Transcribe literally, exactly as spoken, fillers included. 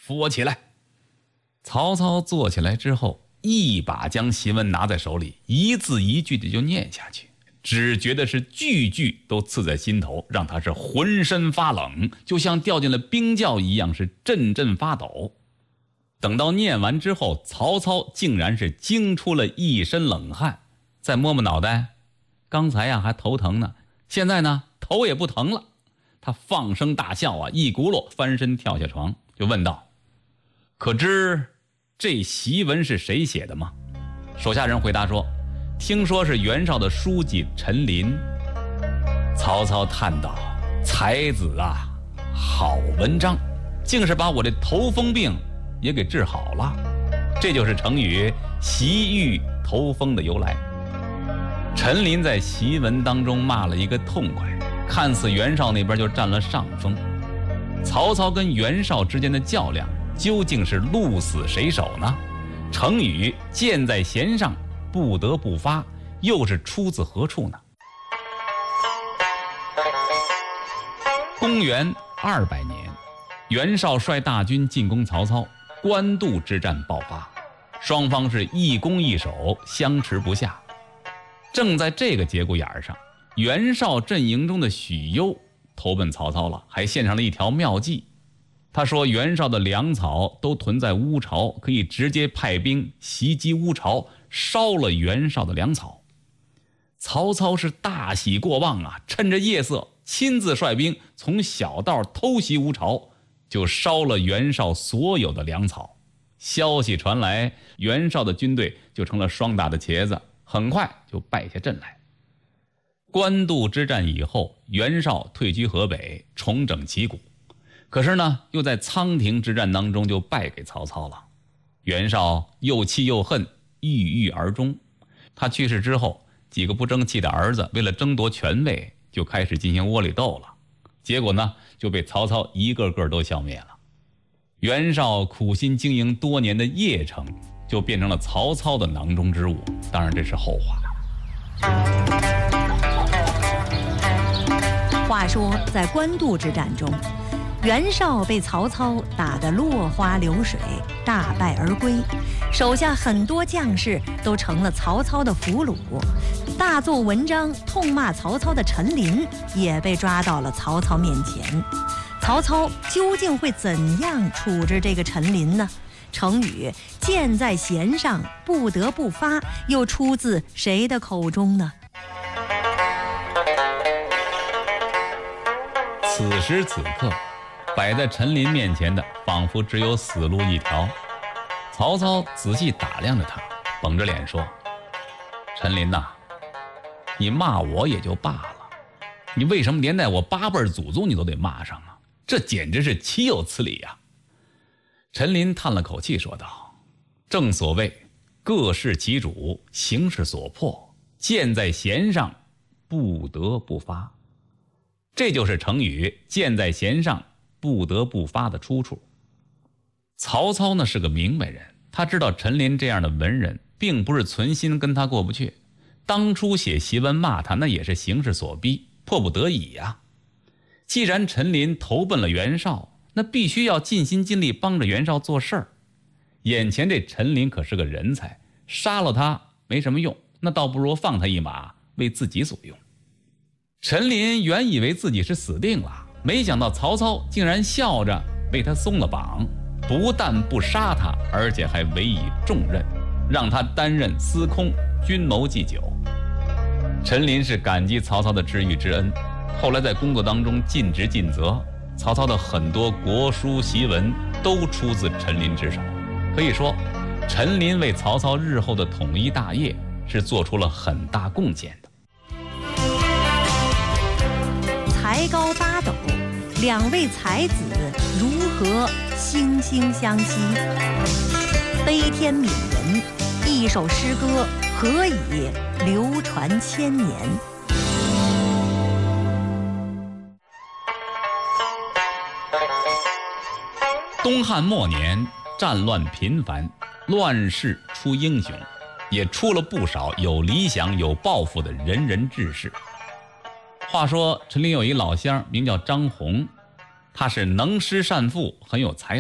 扶我起来。曹操坐起来之后，一把将檄文拿在手里，一字一句的就念下去，只觉得是句句都刺在心头，让他是浑身发冷，就像掉进了冰窖一样，是阵阵发抖。等到念完之后，曹操竟然是惊出了一身冷汗，再摸摸脑袋，刚才呀还头疼呢，现在呢头也不疼了。他放声大笑啊，一轱辘翻身跳下床，就问道：可知这檄文是谁写的吗？手下人回答说：听说是袁绍的书记陈琳。曹操叹道：才子啊，好文章，竟是把我这头风病也给治好了。这就是成语檄欲头风的由来。陈琳在檄文当中骂了一个痛快，看似袁绍那边就占了上风。曹操跟袁绍之间的较量究竟是鹿死谁手呢？成语箭在弦上不得不发又是出自何处呢？公元二百年，袁绍率大军进攻曹操，官渡之战爆发，双方是一攻一守，相持不下。正在这个节骨眼上，袁绍阵营中的许攸投奔曹操了，还献上了一条妙计。他说袁绍的粮草都囤在乌巢，可以直接派兵袭击乌巢，烧了袁绍的粮草。曹操是大喜过望啊，趁着夜色亲自率兵从小道偷袭乌巢，就烧了袁绍所有的粮草。消息传来，袁绍的军队就成了霜打的茄子，很快就败下阵来。官渡之战以后，袁绍退居河北，重整旗鼓。可是呢，又在仓亭之战当中就败给曹操了。袁绍又气又恨，郁郁而终。他去世之后，几个不争气的儿子为了争夺权位，就开始进行窝里斗了。结果呢，就被曹操一个个都消灭了。袁绍苦心经营多年的邺城，就变成了曹操的囊中之物。当然这是后话。 话说在官渡之战中，袁绍被曹操打得落花流水，大败而归，手下很多将士都成了曹操的俘虏。大做文章痛骂曹操的陈琳也被抓到了曹操面前。曹操究竟会怎样处置这个陈琳呢？成语箭在弦上不得不发又出自谁的口中呢？ 此时此刻，摆在陈琳面前的仿佛只有死路一条。曹操仔细打量着他，绷着脸说：陈琳呐，你骂我也就罢了，你为什么连带我八辈祖宗你都得骂上啊？这简直是岂有此理呀！陈琳叹了口气说道：正所谓各事其主，形势所迫，箭在弦上不得不发。这就是成语箭在弦上不得不发的出处。曹操呢是个明白人，他知道陈琳这样的文人并不是存心跟他过不去，当初写檄文骂他那也是形势所逼，迫不得已呀、啊。既然陈琳投奔了袁绍，那必须要尽心尽力帮着袁绍做事儿。眼前这陈琳可是个人才，杀了他没什么用，那倒不如放他一马，为自己所用。陈琳原以为自己是死定了，没想到曹操竟然笑着为他松了绑，不但不杀他，而且还委以重任，让他担任司空、军谋祭酒。陈琳是感激曹操的知遇之恩，后来在工作当中尽职尽责，曹操的很多国书檄文都出自陈琳之手。可以说，陈琳为曹操日后的统一大业是做出了很大贡献的。 才高八斗，两位才子如何惺惺相惜？悲天悯人，一首诗歌何以流传千年？ 东汉末年，战乱频繁，乱世出英雄，也出了不少有理想有抱负的仁人志士。话说陈琳有一老乡名叫张宏，他是能诗善赋，很有才